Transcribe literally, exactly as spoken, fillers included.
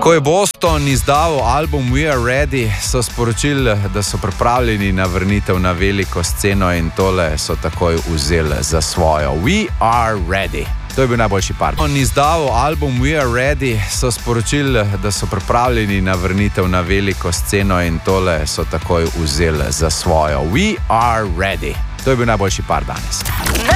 Ko je Boston izdal album We Are Ready, so sporočili, da so pripravljeni na vrnitev na veliko sceno in tole so takoj vzeli za svojo. We Are Ready. To je bil najboljši par. On izdal album We Are Ready, so sporočili, da so pripravljeni na vrnitev na veliko sceno in tole so takoj vzeli za svojo. We Are Ready. To je bil najboljši par danes.